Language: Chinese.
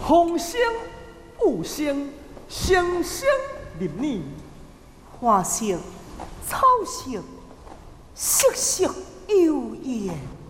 风声雾声，声声入耳。 花色、草色，色色幽艳。